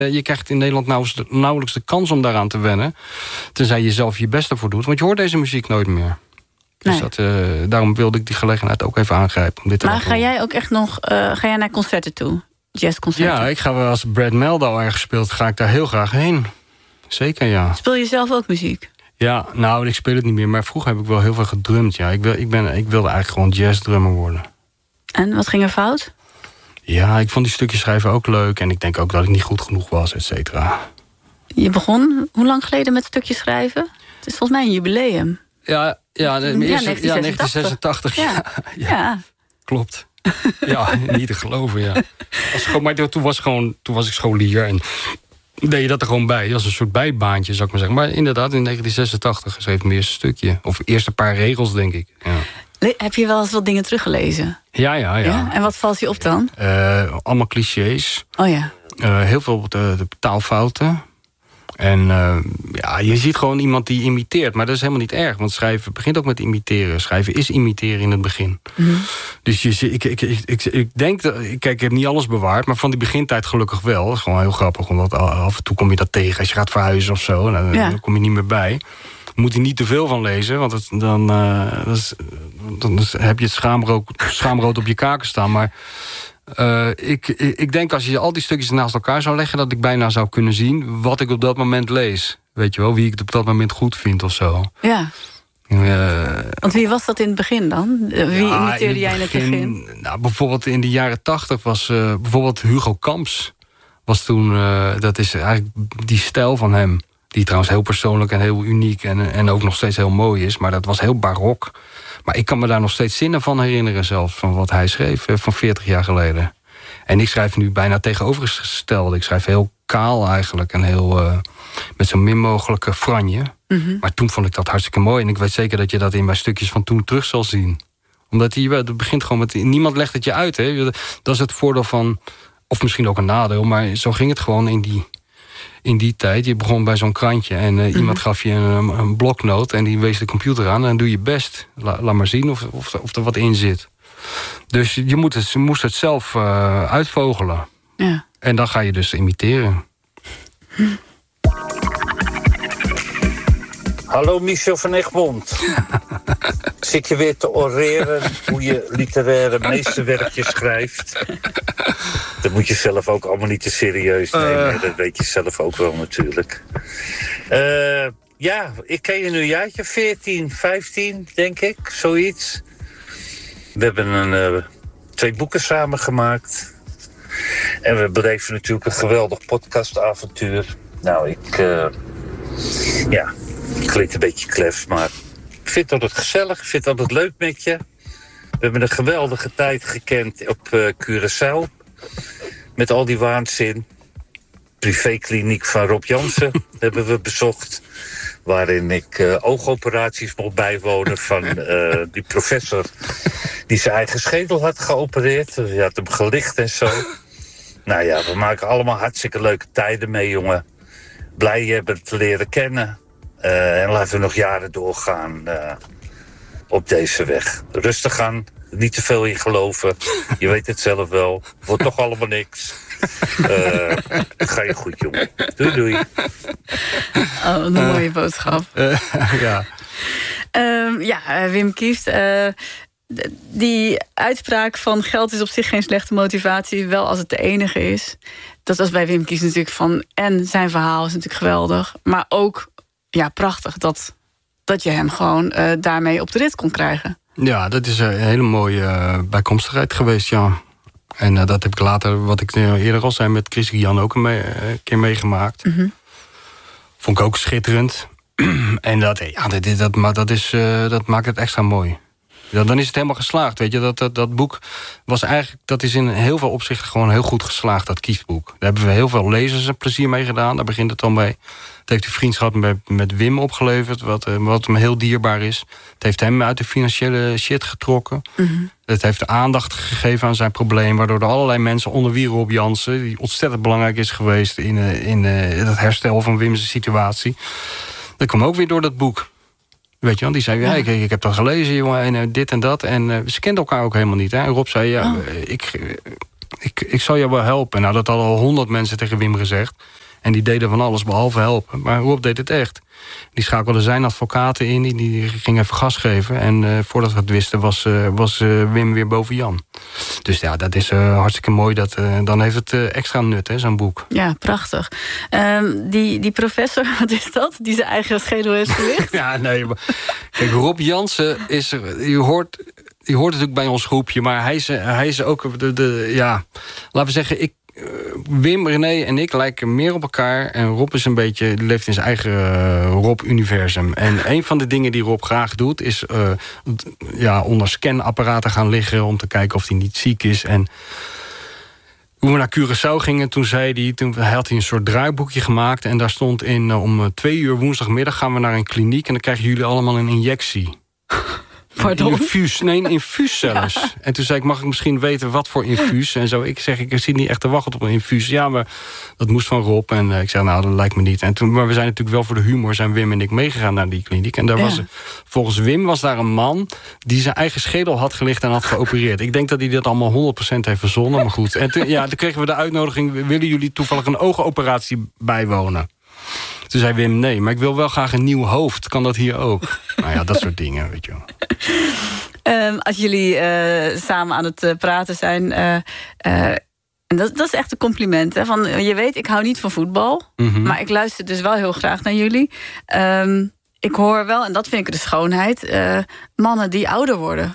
Je krijgt in Nederland nauwelijks de kans om daaraan te wennen. Tenzij je zelf je beste voor doet. Want je hoort deze muziek nooit meer. Dus daarom wilde ik die gelegenheid ook even aangrijpen. Om dit maar ga jij ook echt nog ga jij naar concerten toe? Jazzconcerten? Ja, ik ga wel, als Brad Mehldau ergens speelt, ga ik daar heel graag heen. Zeker, ja. Speel je zelf ook muziek? Ja, nou, ik speel het niet meer. Maar vroeger heb ik wel heel veel gedrumd, ja. Ik wilde eigenlijk gewoon jazzdrummer worden. En wat ging er fout? Ja, ik vond die stukjes schrijven ook leuk. En ik denk ook dat ik niet goed genoeg was, et cetera. Je begon, hoe lang geleden met stukjes schrijven? Het is volgens mij een jubileum. Ja, 1986. Ja. Klopt. Ja, niet te geloven, ja. Maar toen was ik scholier en deed je dat er gewoon bij. Dat was een soort bijbaantje, zou ik maar zeggen. Maar inderdaad, in 1986 schreef ik mijn eerste stukje. Of eerst een paar regels, denk ik. Ja. Heb je wel eens wat dingen teruggelezen? Ja. En wat valt je op dan? Allemaal clichés. Oh ja. Heel veel de taalfouten. En je ziet gewoon iemand die imiteert. Maar dat is helemaal niet erg. Want schrijven begint ook met imiteren. Schrijven is imiteren in het begin. Mm-hmm. Dus ik denk dat... Kijk, ik heb niet alles bewaard. Maar van die begintijd gelukkig wel. Dat is gewoon heel grappig. Omdat af en toe kom je dat tegen. Als je gaat verhuizen of zo. Dan kom je niet meer bij. Moet je niet te veel van lezen. Want dan heb je het schaamrood op je kaken staan. Maar... ik denk als je al die stukjes naast elkaar zou leggen... dat ik bijna zou kunnen zien wat ik op dat moment lees. Weet je wel, wie ik het op dat moment goed vind of zo. Ja. Want wie was dat in het begin dan? Wie imiteerde jij in het begin? Nou, bijvoorbeeld in de jaren 80 was bijvoorbeeld Hugo Kamps. Was toen, dat is eigenlijk die stijl van hem. Die trouwens heel persoonlijk en heel uniek en ook nog steeds heel mooi is. Maar dat was heel barok. Maar ik kan me daar nog steeds zinnen van herinneren zelfs. Van wat hij schreef van 40 jaar geleden. En ik schrijf nu bijna tegenovergesteld. Ik schrijf heel kaal eigenlijk. En heel met zo min mogelijke franje. Mm-hmm. Maar toen vond ik dat hartstikke mooi. En ik weet zeker dat je dat in mijn stukjes van toen terug zal zien. Omdat het begint gewoon met... Niemand legt het je uit. Hè? Dat is het voordeel van... Of misschien ook een nadeel. Maar zo ging het gewoon in die tijd. Je begon bij zo'n krantje en iemand gaf je een bloknoot... en die wees de computer aan en dan doe je best. Laat maar zien of er wat in zit. Dus je moest het zelf uitvogelen. Ja. En dan ga je dus imiteren. Hallo Michel van Egmond. Zit je weer te oreren hoe je literaire meesterwerkjes schrijft? Dat moet je zelf ook allemaal niet te serieus nemen. Dat weet je zelf ook wel natuurlijk. Ik ken je nu een jaartje, 14, 15, denk ik, zoiets. We hebben 2 boeken samen gemaakt. En we beleven natuurlijk een geweldig podcastavontuur. Nou, ik klinkt een beetje klef, maar ik vind het altijd gezellig. Ik vind het altijd leuk met je. We hebben een geweldige tijd gekend op Curaçao. Met al die waanzin. Privékliniek van Rob Jansen hebben we bezocht. Waarin ik oogoperaties mocht bijwonen van die professor... die zijn eigen schedel had geopereerd. Die had hem gelicht en zo. Nou ja, we maken allemaal hartstikke leuke tijden mee, jongen. Blij je hebben te leren kennen. En laten we nog jaren doorgaan op deze weg. Rustig aan, niet te veel in geloven. Je weet het zelf wel. Wordt toch allemaal niks. Ga je goed, jongen. Doei, doei. Oh, een mooie boodschap. Wim Kieft. Die uitspraak van geld is op zich geen slechte motivatie... wel als het de enige is. Dat was bij Wim Kieft natuurlijk van... en zijn verhaal is natuurlijk geweldig. Maar ook prachtig dat je hem gewoon daarmee op de rit kon krijgen. Ja, dat is een hele mooie bijkomstigheid geweest, ja. En dat heb ik later, wat ik eerder al zei... met Chris Gian ook een keer meegemaakt. Mm-hmm. Vond ik ook schitterend. En dat maakt het extra mooi. Ja, dan is het helemaal geslaagd, weet je. Dat boek was eigenlijk... dat is in heel veel opzichten gewoon heel goed geslaagd, dat Kieft-boek. Daar hebben we heel veel lezers een plezier mee gedaan. Daar begint het dan bij. Het heeft de vriendschap met Wim opgeleverd... wat hem heel dierbaar is. Het heeft hem uit de financiële shit getrokken. Mm-hmm. Het heeft aandacht gegeven aan zijn probleem... waardoor er allerlei mensen onder wie Rob Jansen... die ontzettend belangrijk is geweest... in het herstel van Wim's situatie. Dat kwam ook weer door dat boek. Weet je wel, die zei, ik heb dat gelezen, jongen, en dit en dat. En ze kenden elkaar ook helemaal niet. Hè? En Rob zei, ik zal jou wel helpen. Nou, dat hadden al 100 mensen tegen Wim gezegd. En die deden van alles behalve helpen. Maar Rob deed het echt. Die schakelde zijn advocaten in. Die ging even gas geven. En voordat we het wisten was Wim weer boven Jan. Dus ja, dat is hartstikke mooi. Dan heeft het extra nut, hè, zo'n boek. Ja, prachtig. Die professor, wat is dat? Die zijn eigen schedel heeft verlicht? Ja, nee. Maar, kijk, Rob Jansen is er... Je hoort natuurlijk bij ons groepje. Maar hij is ook ja, laten we zeggen... Wim, René en ik lijken meer op elkaar. En Rob is leeft in zijn eigen Rob-universum. En een van de dingen die Rob graag doet... is onder scanapparaten gaan liggen... om te kijken of hij niet ziek is. En toen we naar Curaçao gingen, toen had hij een soort draaiboekje gemaakt... en daar stond in om 2 uur woensdagmiddag... gaan we naar een kliniek en dan krijgen jullie allemaal een injectie. Pardon? Een infuus zelfs. Ja. En toen zei ik, mag ik misschien weten wat voor infuus? En zo, ik zit niet echt te wachten op een infuus. Ja, maar dat moest van Rob. En ik zei, nou, dat lijkt me niet. Maar we zijn natuurlijk wel voor de humor... zijn Wim en ik meegegaan naar die kliniek. En daar volgens Wim was daar een man... die zijn eigen schedel had gelicht en had geopereerd. Ik denk dat hij dat allemaal 100% heeft verzonnen. Maar goed. En toen kregen we de uitnodiging... willen jullie toevallig een oogoperatie bijwonen? Toen zei Wim, nee, maar ik wil wel graag een nieuw hoofd. Kan dat hier ook? Nou ja, dat soort dingen, weet je wel. Als jullie samen aan het praten zijn... en dat is echt een compliment. Hè? Van, je weet, ik hou niet van voetbal. Mm-hmm. Maar ik luister dus wel heel graag naar jullie. Ik hoor wel, en dat vind ik de schoonheid... mannen die ouder worden.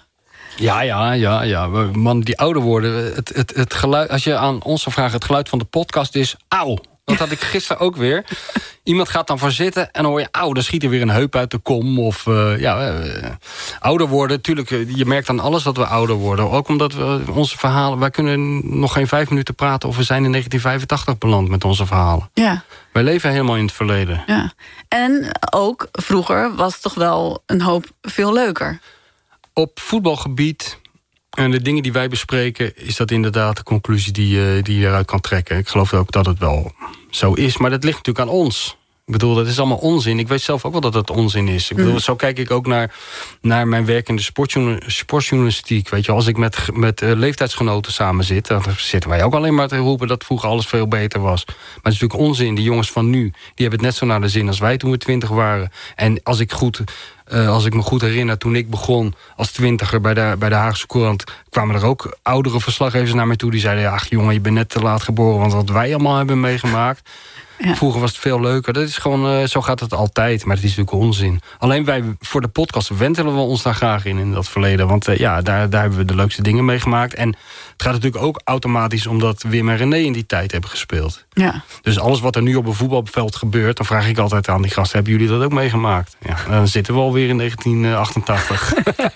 Ja. Mannen die ouder worden. Het geluid, als je aan ons zou vragen... het geluid van de podcast is... auw. Dat had ik gisteren ook weer. Iemand gaat dan voor zitten en dan hoor je... dan schiet er weer een heup uit de kom. Of ouder worden. Tuurlijk, je merkt aan alles dat we ouder worden. Ook omdat we onze verhalen... Wij kunnen nog geen 5 minuten praten... of we zijn in 1985 beland met onze verhalen. Ja. Wij leven helemaal in het verleden. Ja. En ook vroeger was het toch wel een hoop veel leuker. Op voetbalgebied... En de dingen die wij bespreken, is dat inderdaad de conclusie die je eruit kan trekken. Ik geloof ook dat het wel zo is, maar dat ligt natuurlijk aan ons. Ik bedoel, dat is allemaal onzin. Ik weet zelf ook wel dat het onzin is. Ik bedoel, zo kijk ik ook naar mijn werk in de sportjournalistiek. Weet je, als ik met leeftijdsgenoten samen zit... dan zitten wij ook alleen maar te roepen dat vroeger alles veel beter was. Maar het is natuurlijk onzin. Die jongens van nu, die hebben het net zo naar de zin als wij toen we 20 waren. En als ik me goed herinner, toen ik begon als 20er bij de Haagse Courant... kwamen er ook oudere verslaggevers naar mij toe. Die zeiden, ach jongen, je bent net te laat geboren... want wat wij allemaal hebben meegemaakt... Ja. Vroeger was het veel leuker. Dat is gewoon, zo gaat het altijd, maar het is natuurlijk onzin. Alleen wij, voor de podcast, wentelen we ons daar graag in dat verleden. Want daar hebben we de leukste dingen meegemaakt. En het gaat natuurlijk ook automatisch omdat Wim en René in die tijd hebben gespeeld. Ja. Dus alles wat er nu op een voetbalveld gebeurt... dan vraag ik altijd aan die gasten, hebben jullie dat ook meegemaakt? Ja, dan zitten we alweer in 1988.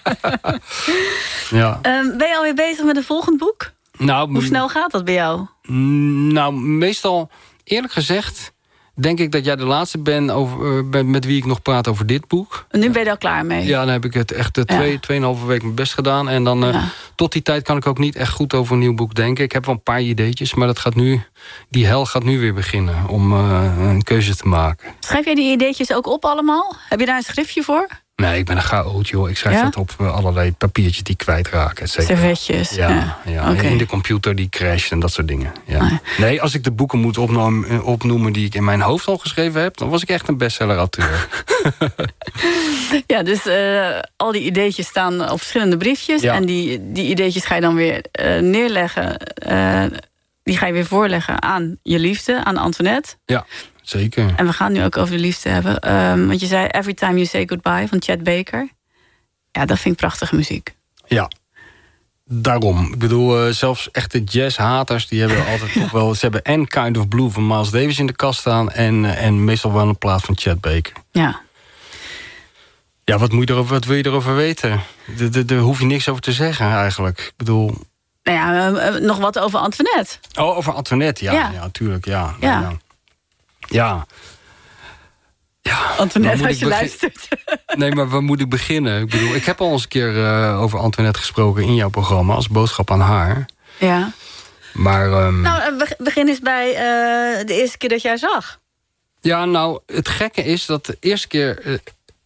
Ja. Ben je alweer bezig met een volgend boek? Nou, hoe snel gaat dat bij jou? Nou, meestal... Eerlijk gezegd, denk ik dat jij de laatste bent met wie ik nog praat over dit boek. En nu ben je er al klaar mee? Ja, dan heb ik het echt 2,5 week mijn best gedaan. En dan tot die tijd kan ik ook niet echt goed over een nieuw boek denken. Ik heb wel een paar ideetjes, maar die hel gaat nu weer beginnen om een keuze te maken. Schrijf jij die ideetjes ook op allemaal? Heb je daar een schriftje voor? Nee, ik ben een chaot, joh. Ik schrijf dat op allerlei papiertjes die kwijtraken. Servetjes. Ja. Okay. In de computer die crasht en dat soort dingen. Ja. Nee, als ik de boeken moet opnoemen die ik in mijn hoofd al geschreven heb... dan was ik echt een bestseller-auteur. Ja, dus al die ideetjes staan op verschillende briefjes... en die ideetjes ga je dan weer neerleggen... die ga je weer voorleggen aan je liefde, aan Antoinette. Ja. Zeker. En we gaan nu ook over de liefde hebben. Want je zei Every Time You Say Goodbye van Chet Baker. Ja, dat vind ik prachtige muziek. Ja, daarom. Ik bedoel, zelfs echte jazzhaters... die hebben altijd toch wel... ze hebben en Kind of Blue van Miles Davis in de kast staan... en meestal wel een plaat van Chet Baker. Ja. Ja, wat wil je erover weten? Daar hoef je niks over te zeggen eigenlijk. Ik bedoel... Nou ja, nog wat over Antoinette. Oh, over Antoinette, ja, natuurlijk, ja. Ja. Antoinette, als je luistert. Nee, maar waar moet ik beginnen? Ik bedoel, ik heb al eens een keer over Antoinette gesproken in jouw programma... als boodschap aan haar. Ja. Maar... Nou, begin eens bij de eerste keer dat jij zag. Ja, nou, het gekke is dat de eerste keer...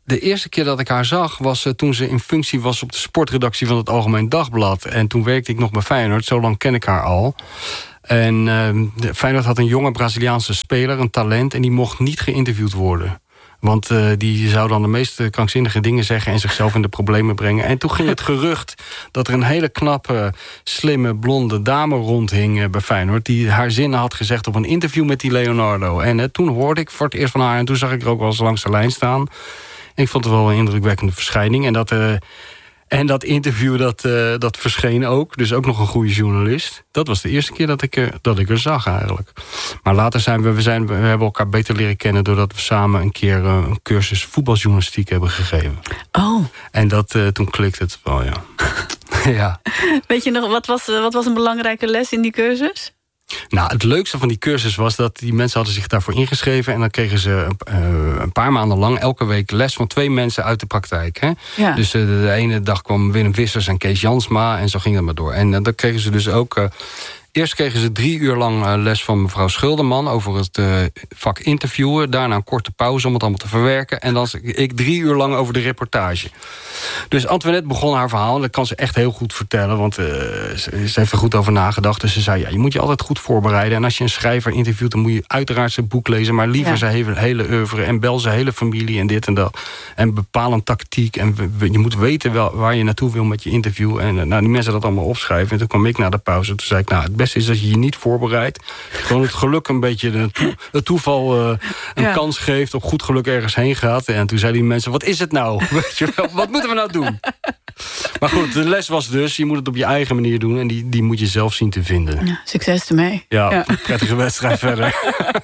De eerste keer dat ik haar zag was toen ze in functie was op de sportredactie van het Algemeen Dagblad. En toen werkte ik nog bij Feyenoord, zo lang ken ik haar al. En Feyenoord had een jonge Braziliaanse speler, een talent, en die mocht niet geïnterviewd worden. Want die zou dan de meest krankzinnige dingen zeggen en zichzelf in de problemen brengen. En toen ging het gerucht dat er een hele knappe, slimme, blonde dame rondhing bij Feyenoord, die haar zinnen had gezegd op een interview met die Leonardo. En toen hoorde ik voor het eerst van haar en toen zag ik er ook wel eens langs de lijn staan. En ik vond het wel een indrukwekkende verschijning. En dat interview, dat verscheen ook. Dus ook nog een goede journalist. Dat was de eerste keer dat ik er zag eigenlijk. Maar later we hebben elkaar beter leren kennen doordat we samen een keer een cursus voetbaljournalistiek hebben gegeven. Oh. En toen klikte het wel, ja. Ja. Weet je nog, wat was een belangrijke les in die cursus? Nou, het leukste van die cursus was dat die mensen hadden zich daarvoor ingeschreven. En dan kregen ze een paar maanden lang elke week les van 2 mensen uit de praktijk. Hè? Ja. Dus de ene dag kwam Willem Wissers en Kees Jansma en zo ging dat maar door. En dan kregen ze dus ook... Eerst kregen ze 3 uur lang les van mevrouw Schulderman over het vak interviewen. Daarna een korte pauze om het allemaal te verwerken. En dan ik 3 uur lang over de reportage. Dus Antoinette begon haar verhaal. En dat kan ze echt heel goed vertellen. Want ze heeft er goed over nagedacht. Dus ze zei, ja, je moet je altijd goed voorbereiden. En als je een schrijver interviewt, dan moet je uiteraard zijn boek lezen. Maar liever zijn hele oeuvre. En bel zijn hele familie en dit en dat. En bepaal een tactiek. En je moet weten waar je naartoe wil met je interview. En die mensen dat allemaal opschrijven. En toen kwam ik naar de pauze. Toen zei ik, nou, het beste is dat je je niet voorbereidt. Gewoon het geluk een beetje, het toeval een kans geeft, op goed geluk ergens heen gaat. En toen zeiden die mensen, wat is het nou? Weet je wel, wat moeten we nou doen? Maar goed, de les was dus, je moet het op je eigen manier doen. En die moet je zelf zien te vinden. Ja, succes ermee. Ja, prettige wedstrijd verder.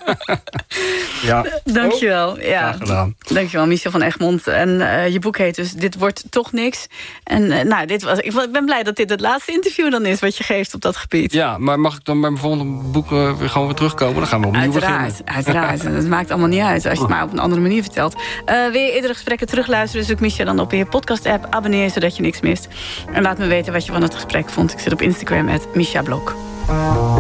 Ja. Dankjewel. Ja. Graag gedaan. Dankjewel, Michel van Egmond. En je boek heet dus Dit wordt toch niks. En ik ben blij dat dit het laatste interview dan is wat je geeft op dat gebied. Ja, maar mag ik dan bij mijn volgende boek weer gewoon weer terugkomen? Dan gaan we opnieuw beginnen. Uiteraard. Het maakt allemaal niet uit als je het maar op een andere manier vertelt. Wil je eerdere gesprekken terugluisteren? Zoek Michel dan op in je podcast-app. Abonneer zodat je niks mist. En laat me weten wat je van het gesprek vond. Ik zit op Instagram @MichaBlok.